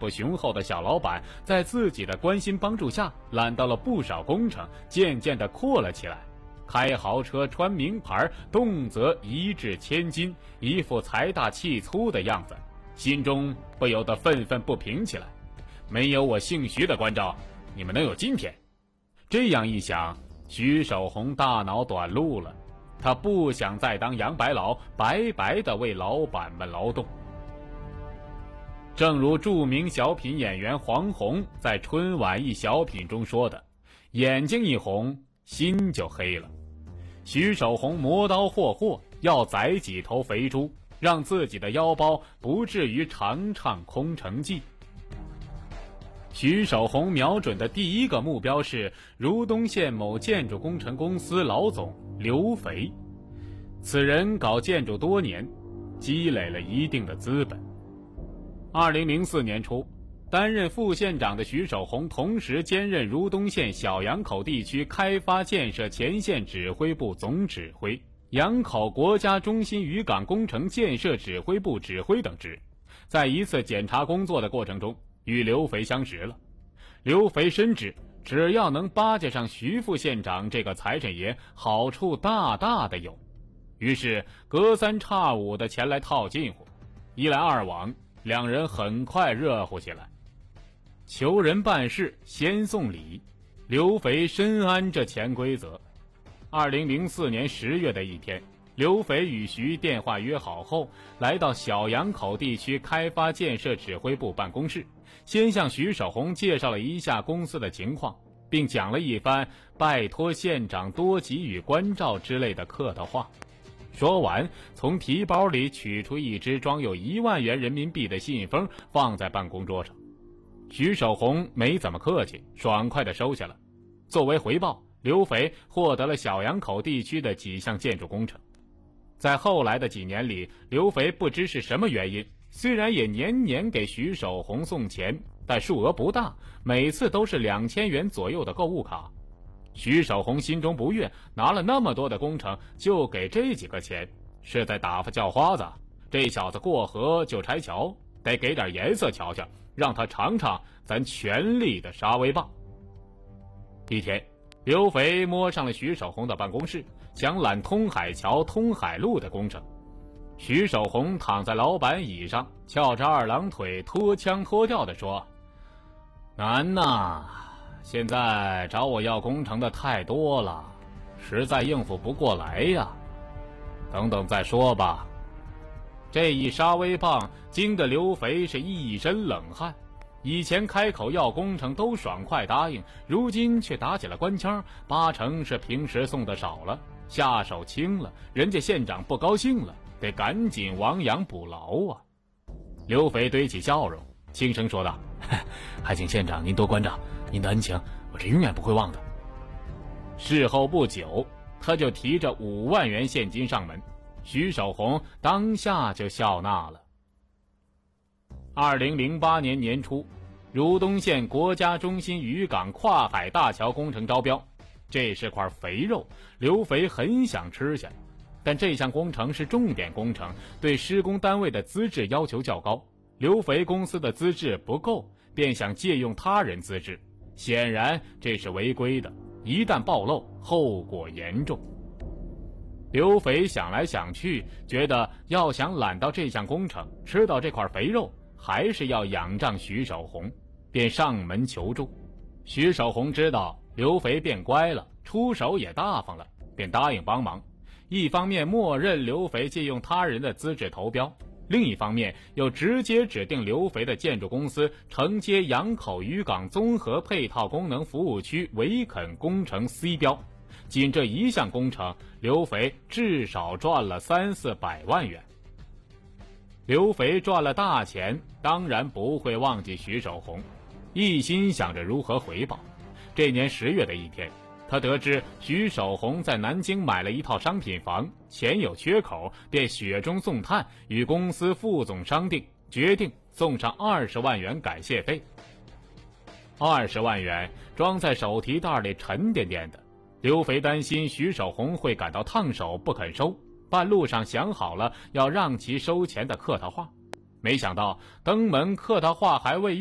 部雄厚的小老板，在自己的关心帮助下，揽到了不少工程，渐渐地阔了起来，开豪车穿名牌，动辄1掷千金，一副财大气粗的样子，心中不由得愤愤不平起来。没有我姓徐的关照，你们能有今天？这样一想，徐守宏大脑短路了，他不想再当杨白劳，白白地为老板们劳动。正如著名小品演员黄宏在春晚一小品中说的，眼睛一红，心就黑了。徐守宏磨刀霍霍，要宰几头肥猪，让自己的腰包不至于常唱空城计。徐守宏瞄准的第一个目标是如东县某建筑工程公司老总刘肥。此人搞建筑多年，积累了一定的资本。2004年初，担任副县长的徐守宏同时兼任如东县小杨口地区开发建设前线指挥部总指挥、杨口国家中心渔港工程建设指挥部指挥等职。在一次检查工作的过程中，与刘肥相识了。刘肥深知，只要能巴结上徐副县长这个财神爷，好处大大的有。于是隔三差五的前来套近乎，一来二往，两人很快热乎起来。求人办事先送礼，刘肥深谙这潜规则。2004年10月的一天，刘肥与徐电话约好后，来到小杨口地区开发建设指挥部办公室，先向徐守宏介绍了一下公司的情况，并讲了一番拜托县长多给予关照之类的客套话。说完，从提包里取出一支装有1万元人民币的信封，放在办公桌上。徐守宏没怎么客气，爽快地收下了。作为回报，刘肥获得了小杨口地区的几项建筑工程。在后来的几年里，刘肥不知是什么原因，虽然也年年给徐守宏送钱，但数额不大，每次都是2000元左右的购物卡。徐守宏心中不悦，拿了那么多的工程就给这几个钱，是在打发叫花子。这小子过河就拆桥，得给点颜色瞧瞧，让他尝尝咱权力的杀威棒。一天，刘肥摸上了徐守宏的办公室，想揽通海桥、通海路的工程。徐守宏躺在老板椅上，翘着二郎腿，脱腔脱调地说：难呐，现在找我要工程的太多了，实在应付不过来呀。等等再说吧。这一杀威棒惊得刘肥是一身冷汗。以前开口要工程都爽快答应，如今却打起了官腔，8成是平时送的少了，下手轻了，人家县长不高兴了，得赶紧亡羊补牢啊。刘肥堆起笑容，轻声说道：还请县长您多关照，您的恩情我是永远不会忘的。事后不久，他就提着5万元现金上门，徐守宏当下就笑纳了。2008年年初，如东县国家中心渔港跨海大桥工程招标，这是块肥肉，刘肥很想吃下，但这项工程是重点工程，对施工单位的资质要求较高，刘肥公司的资质不够，便想借用他人资质，显然这是违规的，一旦暴露，后果严重。刘肥想来想去，觉得要想揽到这项工程，吃到这块肥肉，还是要仰仗徐守宏，便上门求助。徐守宏知道刘肥变乖了，出手也大方了，便答应帮忙。一方面默认刘肥借用他人的资质投标，另一方面又直接指定刘肥的建筑公司承接杨口渔港综合配套功能服务区围垦工程 C 标。仅这一项工程，刘肥至少赚了300-400万元。刘肥赚了大钱，当然不会忘记徐守宏，一心想着如何回报。这年10月的一天，他得知徐守宏在南京买了一套商品房，钱有缺口，便雪中送炭，与公司副总商定，决定送上20万元感谢费。20万元装在手提袋里沉甸甸的，刘肥担心徐守宏会感到烫手不肯收，半路上想好了要让其收钱的客套话，没想到登门客套话还未